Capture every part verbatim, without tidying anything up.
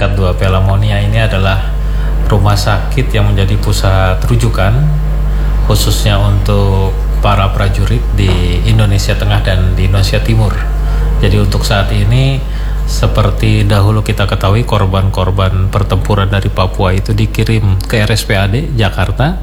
tingkat dua Pelamonia ini adalah rumah sakit yang menjadi pusat rujukan khususnya untuk para prajurit di Indonesia Tengah dan di Indonesia Timur. Jadi untuk saat ini seperti dahulu kita ketahui korban-korban pertempuran dari Papua itu dikirim ke R S P A D Jakarta,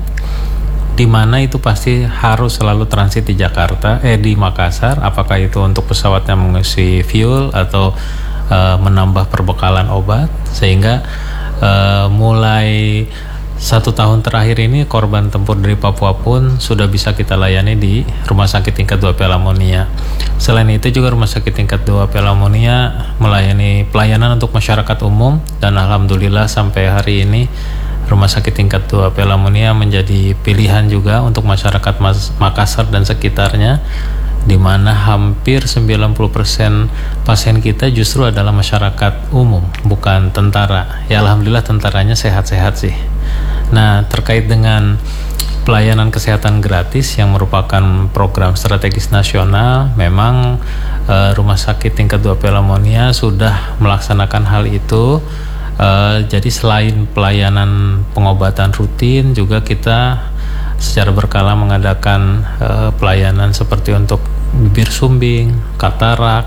di mana itu pasti harus selalu transit di Jakarta, eh di Makassar, apakah itu untuk pesawat yang mengisi fuel atau uh, menambah perbekalan obat, sehingga uh, mulai satu tahun terakhir ini korban tempur dari Papua pun sudah bisa kita layani di Rumah Sakit Tingkat dua Pelamonia. Selain itu juga Rumah Sakit Tingkat dua Pelamonia melayani pelayanan untuk masyarakat umum, dan alhamdulillah sampai hari ini Rumah Sakit Tingkat dua Pelamonia menjadi pilihan juga untuk masyarakat Makassar dan sekitarnya, di mana hampir sembilan puluh persen pasien kita justru adalah masyarakat umum, bukan tentara. Ya alhamdulillah tentaranya sehat-sehat sih. Nah, terkait dengan pelayanan kesehatan gratis yang merupakan program strategis nasional, memang uh, Rumah Sakit Tingkat dua Pelamonia sudah melaksanakan hal itu. Uh, jadi selain pelayanan pengobatan rutin, juga kita secara berkala mengadakan uh, pelayanan seperti untuk bibir sumbing, katarak,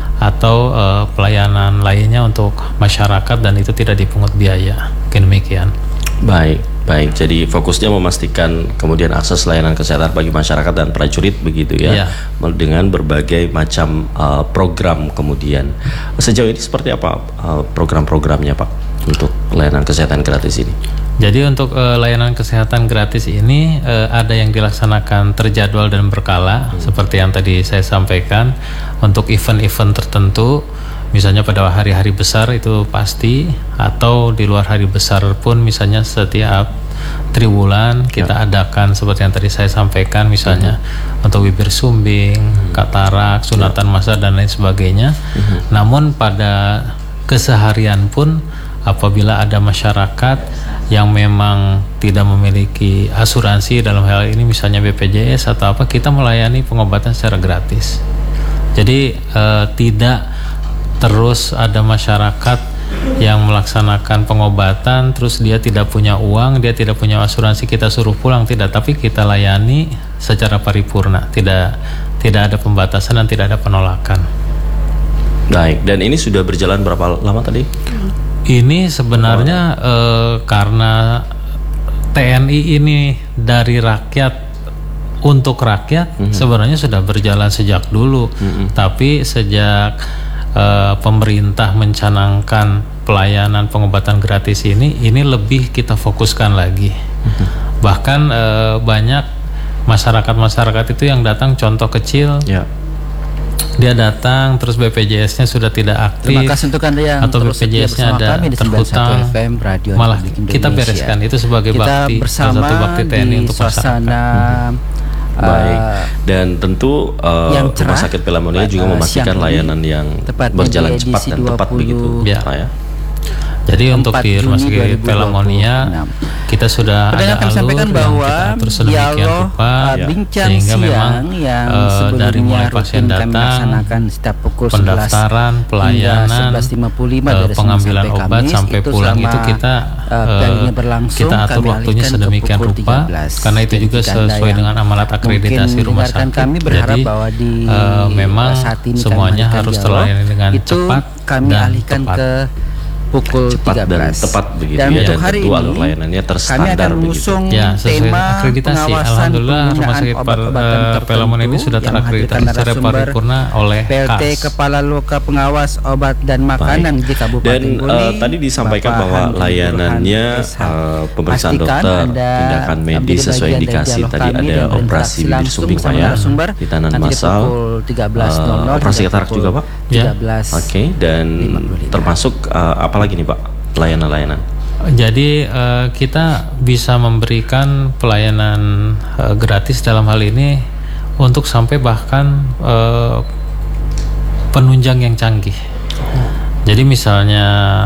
atau uh, pelayanan lainnya untuk masyarakat, dan itu tidak dipungut biaya. Mungkin demikian. Baik, baik. Jadi fokusnya memastikan kemudian akses layanan kesehatan bagi masyarakat dan prajurit begitu ya, ya. Dengan berbagai macam uh, program kemudian. Sejauh ini seperti apa uh, program-programnya Pak untuk layanan kesehatan gratis ini? Jadi untuk uh, layanan kesehatan gratis ini uh, ada yang dilaksanakan terjadwal dan berkala, hmm. seperti yang tadi saya sampaikan. Untuk event-event tertentu, misalnya pada hari-hari besar itu pasti, atau di luar hari besar pun misalnya setiap triwulan kita ya. adakan seperti yang tadi saya sampaikan, misalnya uh-huh. untuk bibir sumbing, uh-huh. katarak, sunatan ya. masal dan lain sebagainya. Uh-huh. Namun pada keseharian pun apabila ada masyarakat yang memang tidak memiliki asuransi dalam hal ini misalnya B P J S atau apa, kita melayani pengobatan secara gratis. Jadi uh, tidak terus ada masyarakat yang melaksanakan pengobatan terus dia tidak punya uang, dia tidak punya asuransi, kita suruh pulang, tidak, tapi kita layani secara paripurna, tidak tidak ada pembatasan dan tidak ada penolakan. Baik, dan ini sudah berjalan berapa lama tadi? Ini sebenarnya eh, karena T N I ini dari rakyat untuk rakyat, mm-hmm. sebenarnya sudah berjalan sejak dulu, mm-hmm. tapi sejak Uh, pemerintah mencanangkan pelayanan pengobatan gratis ini, ini lebih kita fokuskan lagi. Mm-hmm. Bahkan uh, banyak masyarakat-masyarakat itu yang datang, contoh kecil, yeah. dia datang terus B P J S-nya sudah tidak aktif. Terima kasih untuk Anda yang atau B P J S-nya ada terhutang, F M, Radio malah kita bereskan itu sebagai kita bakti, salah satu bakti T N I untuk masyarakat. Mm-hmm. Baik, dan tentu uh, Rumah Sakit Pelamonia juga memastikan layanan yang berjalan cepat dan tepat begitu ya. Pak ya. Jadi untuk di Rumah Sakit Pelamonia kita sudah ada alur yang kita atur sedemikian rupa ya, sehingga memang uh, dari mulai pasien datang, pendaftaran, pelayanan, uh, pengambilan obat sampai pulang itu kita uh, kita atur waktunya sedemikian rupa, karena itu juga sesuai dengan amalat akreditasi rumah sakit. Jadi uh, memang semuanya harus terlayani dengan cepat dan tepat. Pukul cepat tiga belas dan tepat begitu dan ya, untuk dan hari tentu ini alur layanannya terstandar kami akan begitu. mengusung Ya, tema akreditasi. Alhamdulillah Rumah Sakit uh, Pelamonia ini sudah terakreditasi secara paripurna oleh P L T K A S, Kepala Loka Pengawas Obat dan Makanan di Kabupaten Dan Buni. uh, tadi disampaikan Bapak bahwa Handri layanannya uh, pemeriksaan Pastikan dokter, Anda tindakan medis sesuai indikasi. Tadi ada operasi bibir sumbing Pak ya, ditanan masal, uh, operasi katarak juga Pak. Ya. Oke, okay, dan termasuk uh, apa lagi nih Pak layanan-layanan? Jadi uh, kita bisa memberikan pelayanan uh, gratis dalam hal ini untuk sampai bahkan uh, penunjang yang canggih. Jadi misalnya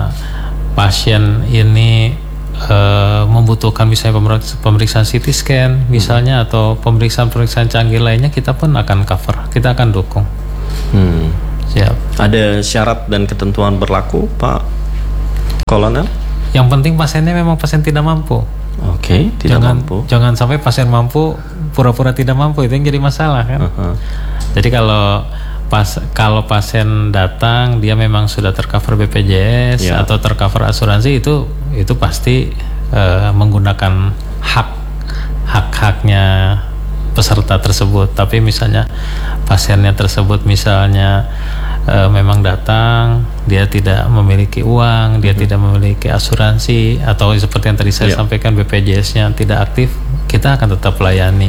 pasien ini uh, membutuhkan misalnya pemeriksaan C T scan misalnya, atau pemeriksaan-pemeriksaan canggih lainnya, kita pun akan cover, kita akan dukung. Hmm. Siap. Ada syarat dan ketentuan berlaku Pak Kolonel? Yang penting pasiennya memang pasien tidak mampu. Oke, okay, tidak jangan, mampu. Jangan sampai pasien mampu pura-pura tidak mampu, itu yang jadi masalah kan. Uh-huh. Jadi kalau pas kalau pasien datang dia memang sudah tercover B P J S yeah. atau tercover asuransi, itu itu pasti uh, menggunakan hak hak-haknya peserta tersebut. Tapi misalnya pasiennya tersebut misalnya uh, memang datang dia tidak memiliki uang, dia mm-hmm. tidak memiliki asuransi, atau seperti yang tadi saya yeah. sampaikan B P J S-nya tidak aktif, kita akan tetap layani.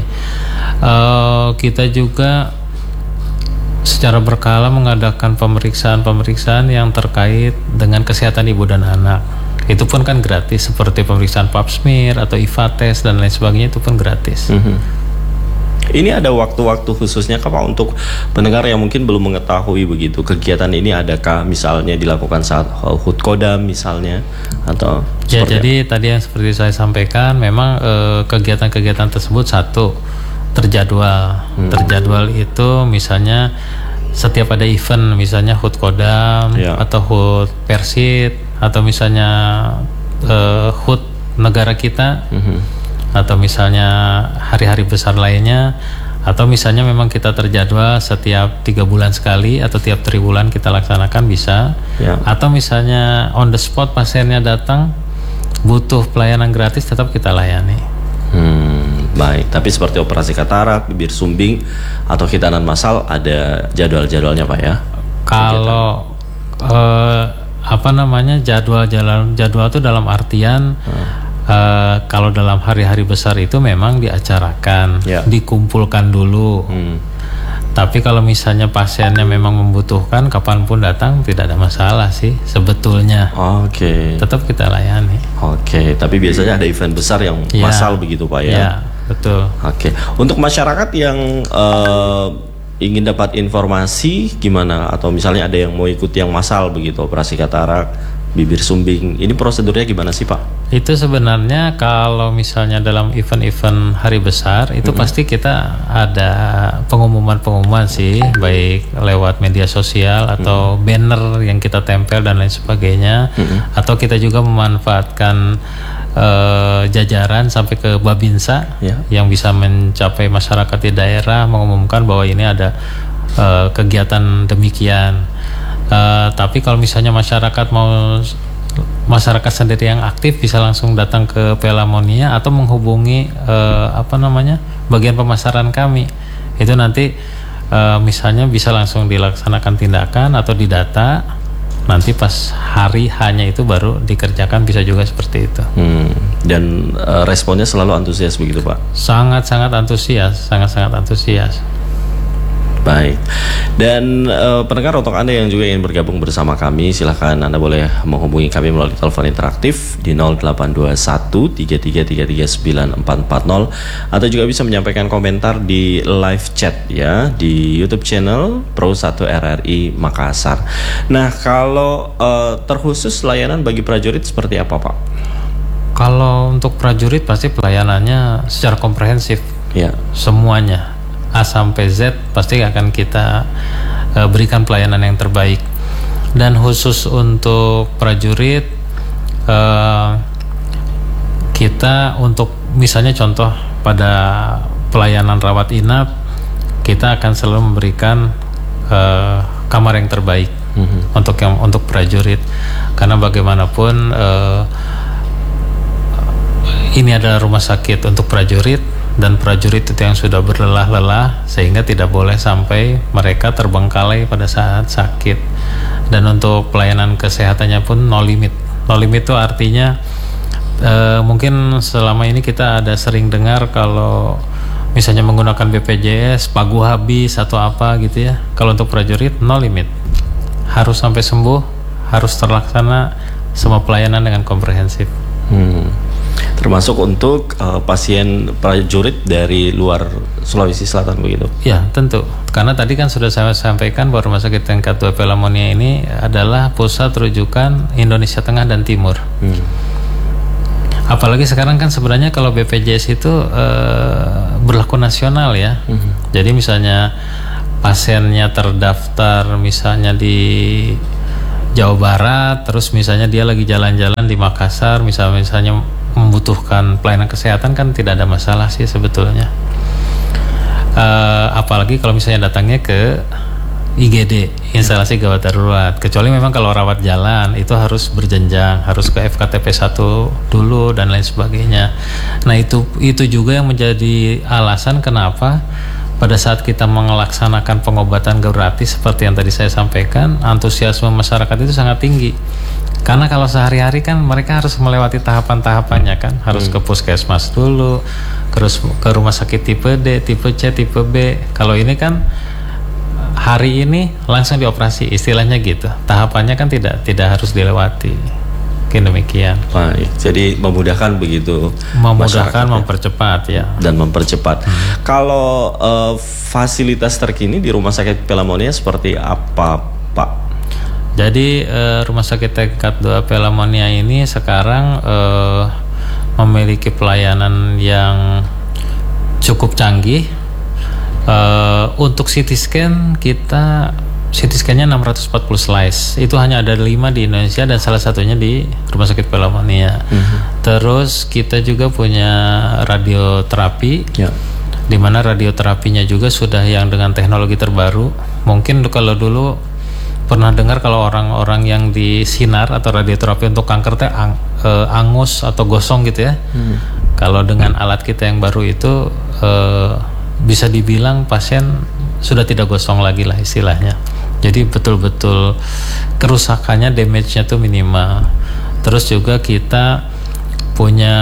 Uh, kita juga secara berkala mengadakan pemeriksaan-pemeriksaan yang terkait dengan kesehatan ibu dan anak. Itu pun kan gratis, seperti pemeriksaan pap smear atau I V A test dan lain sebagainya, itu pun gratis. Mm-hmm. Ini ada waktu-waktu khususnya Pak untuk pendengar yang mungkin belum mengetahui begitu, kegiatan ini adakah misalnya dilakukan saat H U T Kodam misalnya atau ya? Jadi apa? Tadi yang seperti saya sampaikan, memang eh, kegiatan-kegiatan tersebut satu terjadwal. Hmm. Terjadwal itu misalnya setiap ada event, misalnya H U T Kodam ya. atau H U T Persit, atau misalnya uh, H U T negara kita, hmm. atau misalnya hari-hari besar lainnya, atau misalnya memang kita terjadwal setiap tiga bulan sekali atau tiap triwulan kita laksanakan bisa, ya. Atau misalnya on the spot pasiennya datang butuh pelayanan gratis, tetap kita layani. Hmm, baik. Tapi seperti operasi katarak, bibir sumbing, atau hitanan massal ada jadwal-jadwalnya Pak ya? Kalau eh, apa namanya jadwal-jadwal jadwal itu dalam artian hmm. eh, kalau dalam hari-hari besar itu memang diacarakan, ya. dikumpulkan dulu. Hmm. Tapi kalau misalnya pasiennya memang membutuhkan, kapanpun datang tidak ada masalah sih sebetulnya. Oke. Okay. Tetap kita layani. Oke. Okay. Tapi biasanya ada event besar yang ya. massal begitu Pak ya? Ya, betul. Oke. Okay. Untuk masyarakat yang uh, ingin dapat informasi gimana? Atau misalnya ada yang mau ikut yang massal begitu, operasi katarak, bibir sumbing, ini prosedurnya gimana sih Pak? Itu sebenarnya kalau misalnya dalam event-event hari besar itu mm-hmm. pasti kita ada pengumuman-pengumuman sih, baik lewat media sosial atau mm-hmm. banner yang kita tempel dan lain sebagainya, mm-hmm. atau kita juga memanfaatkan uh, jajaran sampai ke Babinsa yeah. yang bisa mencapai masyarakat di daerah, mengumumkan bahwa ini ada uh, kegiatan demikian. Uh, tapi kalau misalnya masyarakat mau masyarakat sendiri yang aktif, bisa langsung datang ke Pelamonia atau menghubungi uh, apa namanya bagian pemasaran kami. Itu nanti uh, misalnya bisa langsung dilaksanakan tindakan atau didata. Nanti pas hari hanya itu baru dikerjakan, bisa juga seperti itu. Hmm. Dan uh, responnya selalu antusias begitu Pak? Sangat-sangat antusias, sangat-sangat antusias. Baik. Dan uh, pendengar, untuk Anda yang juga ingin bergabung bersama kami, silahkan Anda boleh menghubungi kami melalui telepon interaktif di nol delapan dua satu tiga tiga tiga tiga sembilan empat empat nol, atau juga bisa menyampaikan komentar di live chat ya di YouTube channel Pro satu R R I Makassar. Nah, kalau uh, terkhusus layanan bagi prajurit seperti apa Pak? Kalau untuk prajurit pasti pelayanannya secara komprehensif ya, semuanya A sampai Z pasti akan kita uh, berikan pelayanan yang terbaik. Dan khusus untuk prajurit, uh, kita untuk misalnya contoh pada pelayanan rawat inap, kita akan selalu memberikan uh, kamar yang terbaik mm-hmm. untuk yang untuk prajurit, karena bagaimanapun uh, ini adalah rumah sakit untuk prajurit. Dan prajurit itu yang sudah berlelah-lelah, sehingga tidak boleh sampai mereka terbengkalai pada saat sakit. Dan untuk pelayanan kesehatannya pun no limit. No limit itu artinya e, mungkin selama ini kita ada sering dengar kalau misalnya menggunakan B P J S pagu habis atau apa gitu ya. Kalau untuk prajurit no limit, harus sampai sembuh, harus terlaksana semua pelayanan dengan komprehensif. hmm. Termasuk untuk uh, pasien prajurit dari luar Sulawesi Selatan begitu? Ya, tentu. Karena tadi kan sudah saya sampaikan bahwa Rumah Sakit Tingkat dua Pelamonia ini adalah pusat rujukan Indonesia Tengah dan Timur. Hmm. Apalagi sekarang kan sebenarnya kalau B P J S itu uh, berlaku nasional ya. Hmm. Jadi misalnya pasiennya terdaftar misalnya di Jawa Barat, terus misalnya dia lagi jalan-jalan di Makassar, misalnya misalnya membutuhkan pelayanan kesehatan, kan tidak ada masalah sih sebetulnya. Uh, apalagi kalau misalnya datangnya ke I G D, instalasi gawat darurat. Kecuali memang kalau rawat jalan itu harus berjenjang, harus ke F K T P satu dulu dan lain sebagainya. Nah itu itu juga yang menjadi alasan kenapa pada saat kita melaksanakan pengobatan gratis seperti yang tadi saya sampaikan, antusiasme masyarakat itu sangat tinggi. Karena kalau sehari-hari kan mereka harus melewati tahapan-tahapannya kan, harus hmm. ke puskesmas dulu, terus ke rumah sakit tipe D, tipe C, tipe B. Kalau ini kan hari ini langsung dioperasi, istilahnya gitu. Tahapannya kan tidak tidak harus dilewati. Demikian. Baik, jadi memudahkan begitu. Memudahkan, mempercepat ya. Dan mempercepat. Hmm. Kalau uh, fasilitas terkini di Rumah Sakit Pelamonia seperti apa, Pak? Jadi uh, Rumah Sakit Tingkat dua Pelamonia ini sekarang uh, memiliki pelayanan yang cukup canggih. Uh, untuk C T scan kita C T scan-nya enam ratus empat puluh slice. Itu hanya ada lima di Indonesia dan salah satunya di Rumah Sakit Pelamonia. Mm-hmm. Terus kita juga punya radioterapi. Yeah. Di mana radioterapinya juga sudah yang dengan teknologi terbaru. Mungkin kalau dulu pernah dengar kalau orang-orang yang di sinar atau radioterapi untuk kanker teh ang, eh, angus atau gosong gitu ya. Mm. Kalau dengan alat kita yang baru itu eh, bisa dibilang pasien sudah tidak gosong lagi lah istilahnya. Jadi betul-betul kerusakannya, damage-nya tuh minimal. Terus juga kita punya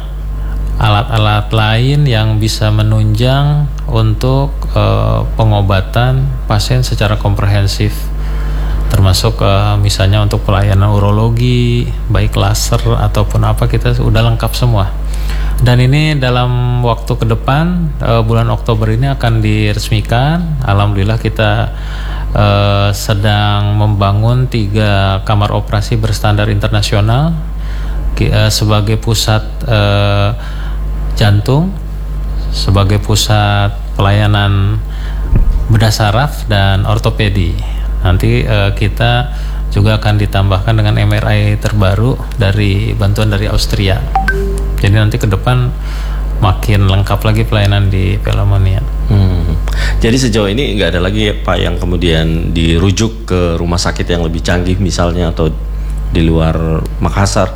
alat-alat lain yang bisa menunjang untuk uh, pengobatan pasien secara komprehensif, termasuk uh, misalnya untuk pelayanan urologi, baik laser ataupun apa, kita sudah lengkap semua. Dan ini dalam waktu ke depan, uh, bulan Oktober ini akan diresmikan. Alhamdulillah kita uh, sedang membangun tiga kamar operasi berstandar internasional uh, sebagai pusat uh, jantung, sebagai pusat pelayanan bedah saraf dan ortopedi. Nanti uh, kita juga akan ditambahkan dengan M R I terbaru dari bantuan dari Austria. Jadi nanti ke depan makin lengkap lagi pelayanan di Pelamonia. Hmm. Jadi sejauh ini nggak ada lagi Pak yang kemudian dirujuk ke rumah sakit yang lebih canggih misalnya atau di luar Makassar?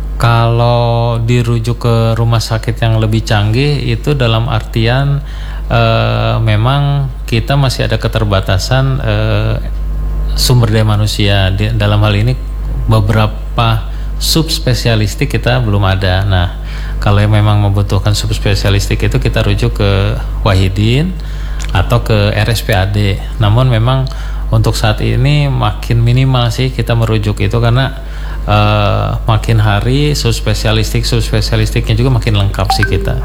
Kalau dirujuk ke rumah sakit yang lebih canggih itu dalam artian eh, memang kita masih ada keterbatasan eh, sumber daya manusia. Di, dalam hal ini beberapa subspesialistik kita belum ada. Nah, kalau yang memang membutuhkan subspesialistik itu kita rujuk ke Wahidin atau ke R S P A D. Namun memang untuk saat ini makin minimal sih kita merujuk itu karena uh, makin hari subspesialistik subspesialistiknya juga makin lengkap sih kita.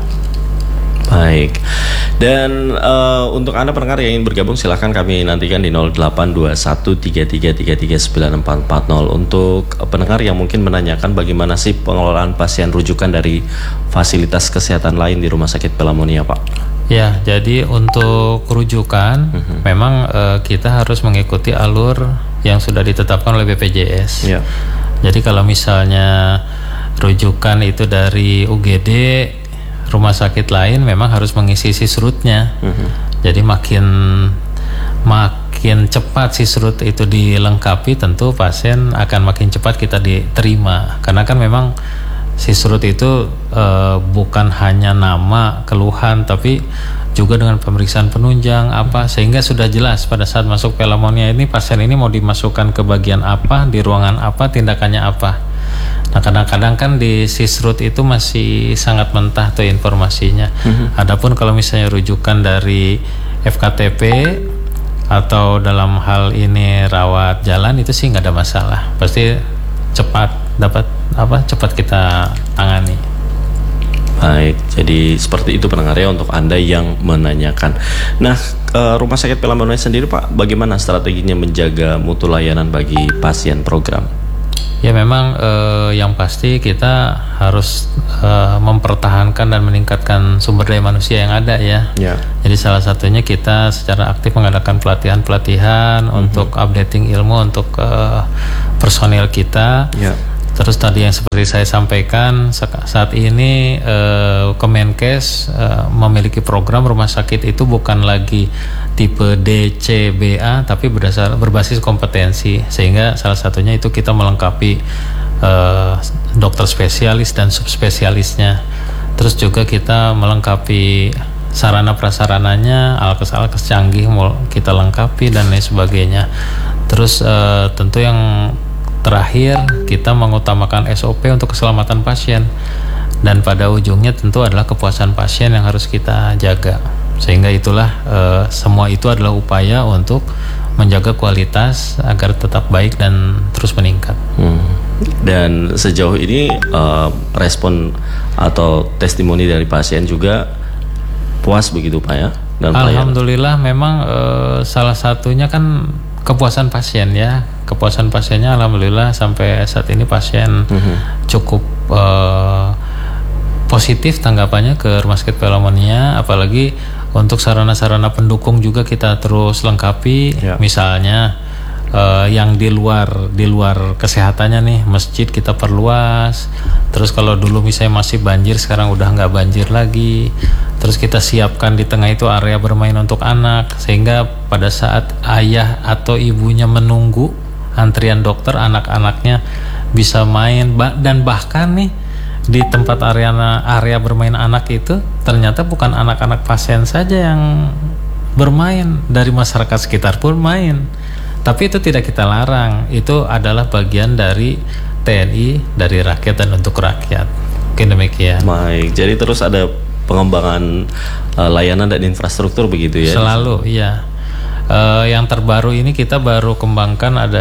Baik. Dan uh, untuk Anda pendengar yang ingin bergabung silahkan kami nantikan di nol delapan dua satu tiga tiga tiga tiga sembilan empat empat nol. Untuk pendengar yang mungkin menanyakan bagaimana sih pengelolaan pasien rujukan dari fasilitas kesehatan lain di Rumah Sakit Pelamonia, Pak? Ya, jadi untuk rujukan uh-huh. memang uh, kita harus mengikuti alur yang sudah ditetapkan oleh B P J S. Yeah. Jadi kalau misalnya rujukan itu dari U G D, rumah sakit lain memang harus mengisi sisrutnya. Uh-huh. Jadi makin makin cepat sisrut itu dilengkapi, tentu pasien akan makin cepat kita diterima. Karena kan memang sisrut itu e, bukan hanya nama, keluhan, tapi juga dengan pemeriksaan penunjang apa, sehingga sudah jelas pada saat masuk Pelamonia ini pasien ini mau dimasukkan ke bagian apa, di ruangan apa, tindakannya apa. Nah kadang-kadang kan di sisrut itu masih sangat mentah tuh informasinya. Mm-hmm. Adapun kalau misalnya rujukan dari F K T P atau dalam hal ini rawat jalan itu sih nggak ada masalah, pasti cepat dapat apa cepat kita tangani. Baik, jadi seperti itu pendengarnya untuk Anda yang menanyakan. Nah, e, Rumah Sakit Pelamonia sendiri Pak, bagaimana strateginya menjaga mutu layanan bagi pasien program? Ya memang eh, yang pasti kita harus eh, mempertahankan dan meningkatkan sumber daya manusia yang ada ya. Ya. Jadi salah satunya kita secara aktif mengadakan pelatihan-pelatihan mm-hmm. untuk updating ilmu untuk eh, personil kita. Ya. Terus tadi yang seperti saya sampaikan, saat ini eh, Kemenkes eh, memiliki program rumah sakit itu bukan lagi tipe D, C, B, A, tapi berdasar berbasis kompetensi, sehingga salah satunya itu kita melengkapi eh, dokter spesialis dan subspesialisnya. Terus juga kita melengkapi sarana prasarananya, alkes-alkes canggih kita lengkapi dan lain sebagainya. Terus eh, tentu yang terakhir kita mengutamakan S O P untuk keselamatan pasien, dan pada ujungnya tentu adalah kepuasan pasien yang harus kita jaga, sehingga itulah uh, semua itu adalah upaya untuk menjaga kualitas agar tetap baik dan terus meningkat. Hmm. Dan sejauh ini uh, respon atau testimoni dari pasien juga puas begitu Pak ya? Dan Alhamdulillah pelayanan. Memang uh, salah satunya kan kepuasan pasien ya. Kepuasan pasiennya alhamdulillah sampai saat ini pasien mm-hmm. cukup uh, positif tanggapannya ke Rumah Sakit Pelamonia, apalagi untuk sarana-sarana pendukung juga kita terus lengkapi. Yeah. Misalnya uh, yang di luar di luar kesehatannya nih, masjid kita perluas. Terus kalau dulu misalnya masih banjir, sekarang udah nggak banjir lagi. Terus kita siapkan di tengah itu area bermain untuk anak, sehingga pada saat ayah atau ibunya menunggu antrian dokter, anak-anaknya bisa main. Dan bahkan nih di tempat area area bermain anak itu ternyata bukan anak-anak pasien saja yang bermain, dari masyarakat sekitar pun main. Tapi itu tidak kita larang, itu adalah bagian dari T N I, dari rakyat dan untuk rakyat. Mungkin demikian. Baik, jadi terus ada pengembangan uh, layanan dan infrastruktur begitu ya? Selalu, iya. Uh, yang terbaru ini kita baru kembangkan ada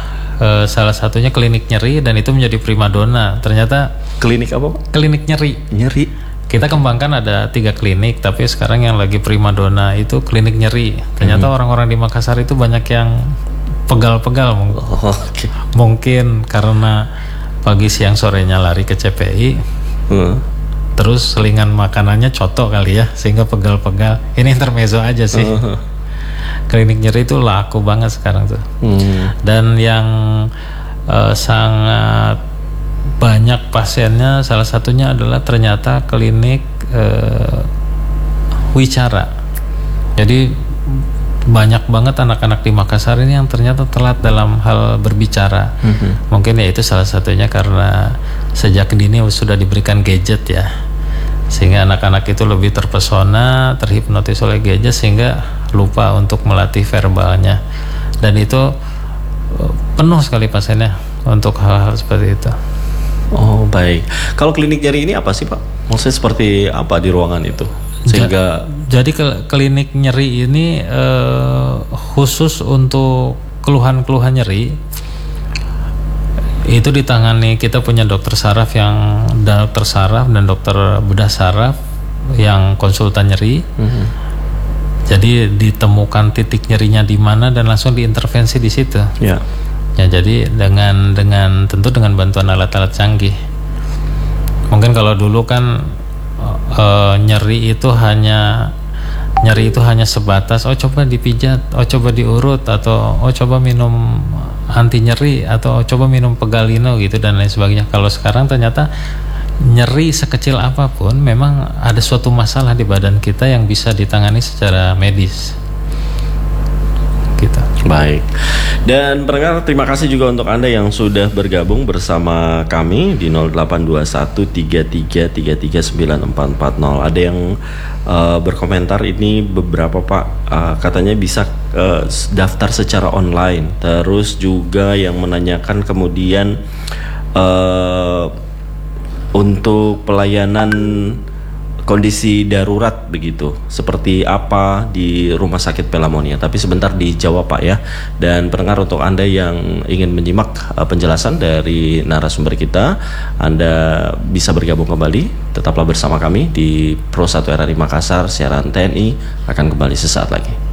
uh, salah satunya klinik nyeri, dan itu menjadi primadona. Ternyata klinik apa? Klinik nyeri. Nyeri. Kita kembangkan ada tiga klinik, tapi sekarang yang lagi primadona itu klinik nyeri. Ternyata hmm. orang-orang di Makassar itu banyak yang pegal-pegal. Oh, okay. Mungkin karena pagi siang sorenya lari ke C P I. Hmm. Terus selingan makanannya coto kali ya, sehingga pegal-pegal. Ini intermezzo aja sih. Uh. Klinik nyeri itu laku banget sekarang tuh. Hmm. Dan yang uh, sangat banyak pasiennya salah satunya adalah ternyata klinik uh, wicara. Jadi banyak banget anak-anak di Makassar ini yang ternyata telat dalam hal berbicara. Hmm. Mungkin ya itu salah satunya karena sejak dini sudah diberikan gadget ya, sehingga anak-anak itu lebih terpesona, terhipnotis oleh gadget, sehingga lupa untuk melatih verbalnya, dan itu penuh sekali pasiennya untuk hal-hal seperti itu. Oh baik, kalau klinik nyeri ini apa sih Pak? Maksudnya seperti apa di ruangan itu? Sehingga ja, jadi ke, klinik nyeri ini eh, khusus untuk keluhan-keluhan nyeri itu ditangani, kita punya dokter saraf yang dokter saraf dan dokter bedah saraf yang konsultan nyeri. Mm-hmm. Jadi ditemukan titik nyerinya di mana dan langsung diintervensi di situ. Ya. Ya, jadi dengan dengan tentu dengan bantuan alat-alat canggih. Mungkin kalau dulu kan uh, nyeri itu hanya nyeri itu hanya sebatas oh coba dipijat, oh coba diurut, atau oh coba minum anti nyeri, atau oh, coba minum pegalino gitu dan lain sebagainya. Kalau sekarang ternyata nyeri sekecil apapun memang ada suatu masalah di badan kita yang bisa ditangani secara medis. Gitu. Baik. Dan pendengar, terima kasih juga untuk Anda yang sudah bergabung bersama kami di nol delapan dua satu tiga tiga tiga tiga sembilan empat empat nol. Ada yang uh, berkomentar ini beberapa Pak, uh, katanya bisa uh, daftar secara online. Terus juga yang menanyakan kemudian uh, untuk pelayanan kondisi darurat begitu, seperti apa di Rumah Sakit Pelamonia. Tapi sebentar dijawab Pak ya. Dan pendengar, untuk Anda yang ingin menyimak uh, penjelasan dari narasumber kita, Anda bisa bergabung kembali. Tetaplah bersama kami di Pro satu R R I Makassar. Siaran T N I akan kembali sesaat lagi.